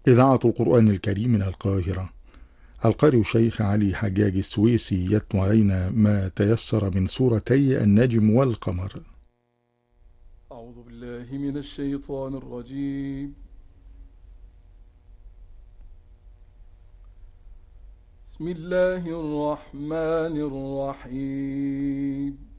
إذاعة القرآن الكريم من القاهرة. القارئ الشيخ علي حجاج السويسي يتلو علينا ما تيسر من سورتي النجم والقمر. أعوذ بالله من الشيطان الرجيم. بسم الله الرحمن الرحيم.